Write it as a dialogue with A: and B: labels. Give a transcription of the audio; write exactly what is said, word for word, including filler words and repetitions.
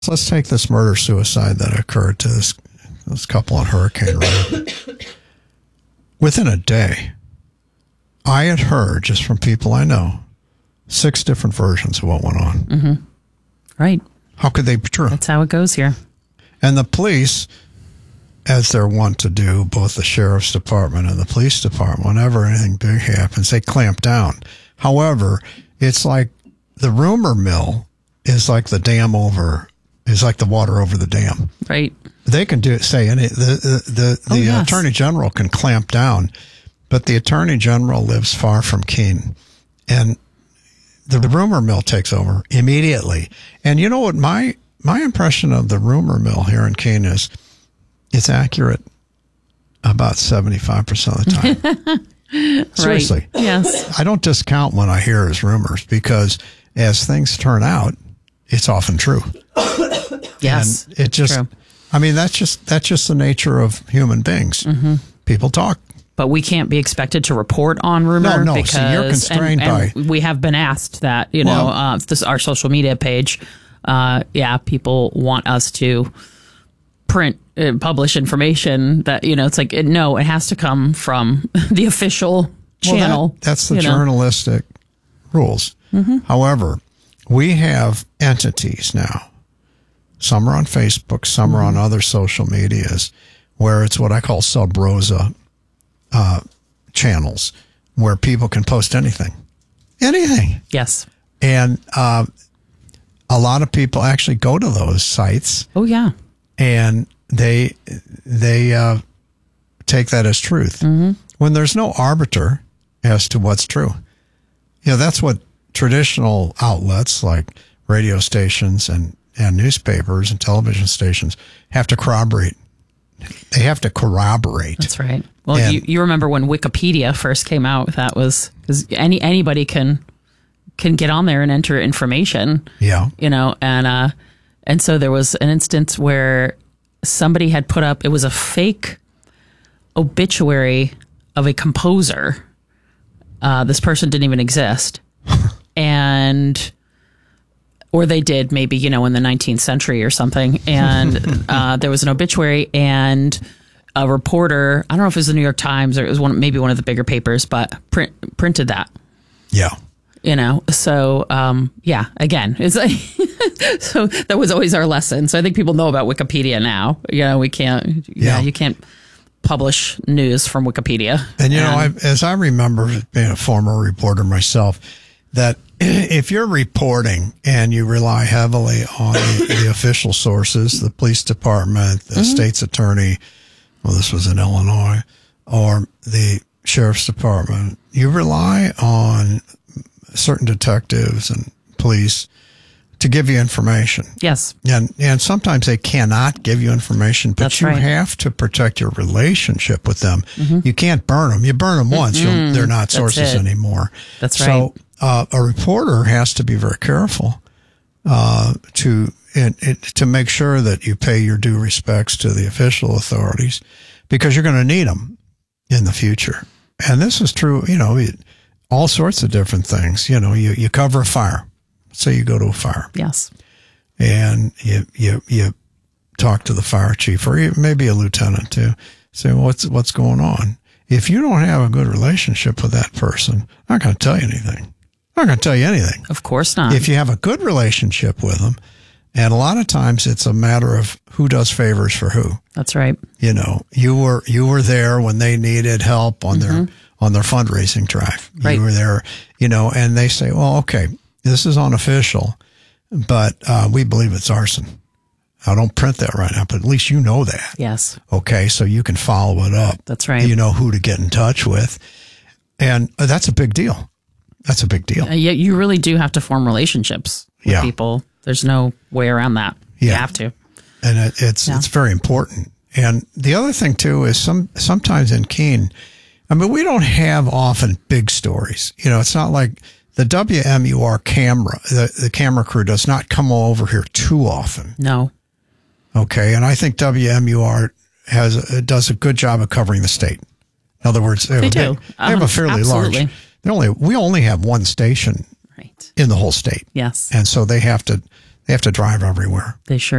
A: So let's take this murder-suicide that occurred to this, this couple on Hurricane Road. Within a day, I had heard, just from people I know, six different versions of what went on.
B: Mm-hmm. Right.
A: How could they be true?
B: That's how it goes here.
A: And the police, as they're wont to do, both the sheriff's department and the police department, whenever anything big happens, they clamp down. However, it's like the rumor mill is like the dam over, is like the water over the dam.
B: Right.
A: They can do say any the the the,
B: Oh,
A: the
B: yes.
A: attorney general can clamp down, but the attorney general lives far from Keene, and the, the rumor mill takes over immediately. And you know what my my impression of the rumor mill here in Keene is, it's accurate about seventy-five percent of the time. Seriously.
B: Right. Yes.
A: I don't discount when I hear his rumors, because as things turn out, it's often true.
B: Yes.
A: And it just,
B: true.
A: I mean, that's just, that's just the nature of human beings.
B: Mm-hmm.
A: People talk.
B: But we can't be expected to report on rumor
A: No, no,
B: because
A: see, you're constrained
B: and,
A: by-
B: and we have been asked that, you know,
A: Well-
B: uh, this our social media page. Uh, yeah, people want us to print, uh, publish information that, you know, it's like, it, no, it has to come from the official channel.
A: Well, that, that's the
B: you know.
A: journalistic rules. Mm-hmm. However, we have entities now. Some are on Facebook, some are on other social medias, where it's what I call sub rosa uh, channels, where people can post anything, anything.
B: Yes.
A: And uh, a lot of people actually go to those sites,
B: Oh, yeah.
A: and they they uh, take that as truth. Mm-hmm. When there's no arbiter as to what's true. You know, that's what traditional outlets like radio stations and, and newspapers and television stations have to corroborate. They have to corroborate.
B: That's right. Well,
A: And-
B: you, you remember when Wikipedia first came out, that was because any anybody can can get on there and enter information.
A: Yeah.
B: You know, and uh, and so there was an instance where somebody had put up, it was a fake obituary of a composer. Uh, this person didn't even exist. And, or they did maybe, you know, in the nineteenth century or something. And uh, there was an obituary, and a reporter, I don't know if it was the New York Times or it was one, maybe one of the bigger papers, but print, printed that.
A: Yeah.
B: You know, so um, yeah, again, it's like, so that was always our lesson. So I think people know about Wikipedia now. You know, we can't, yeah,
A: Yeah.
B: you can't publish news from Wikipedia.
A: And, you know, I, as I remember being a former reporter myself, that if you're reporting and you rely heavily on the, the official sources, the police department, the mm-hmm. state's attorney, well, this was in Illinois, or the sheriff's department, you rely on certain detectives and police to give you information.
B: Yes.
A: And and sometimes they cannot give you information, but
B: That's
A: you
B: right.
A: have to protect your relationship with them. Mm-hmm. You can't burn them. You burn them once,
B: Mm-hmm.
A: you'll, they're not
B: That's
A: sources
B: it.
A: anymore.
B: That's
A: so,
B: right.
A: uh, a reporter has to be very careful uh, to it, it, to make sure that you pay your due respects to the official authorities, because you're going to need them in the future. And this is true, you know, it, all sorts of different things. You know, you, you cover a fire. Say you go to a fire.
B: Yes.
A: And you, you, you talk to the fire chief, or you, maybe a lieutenant too. Say, well, what's, what's going on? If you don't have a good relationship with that person, I'm not going to tell you anything. I'm not going to tell you anything.
B: Of course not.
A: If you have a good relationship with them, and a lot of times it's a matter of who does favors for who.
B: That's right.
A: You know, you were, you were there when they needed help on
B: Mm-hmm.
A: their, on their fundraising drive.
B: Right.
A: You were there, you know, and they say, well, okay, this is unofficial, but uh, we believe it's arson. I don't print that right now, but at least you know that.
B: Yes.
A: Okay, so you can follow it up.
B: That's right.
A: You know who to get in touch with. And uh, that's a big deal. That's a big deal.
B: Uh, yeah, you really do have to form relationships with
A: Yeah.
B: people. There's no way around that. You
A: Yeah.
B: have to.
A: And it, it's
B: Yeah.
A: it's very important. And the other thing too is some sometimes in Keene, I mean, we don't have often big stories. You know, it's not like the W M U R camera, the, the camera crew does not come over here too often.
B: No.
A: Okay. And I think W M U R has a, does a good job of covering the state. In other words, they, have
B: They
A: a
B: do.
A: big- they have
B: Um,
A: a fairly
B: absolutely.
A: large, they only, we only have one station
B: Right.
A: in the whole state.
B: Yes.
A: And so they have to, they have to drive everywhere.
B: They sure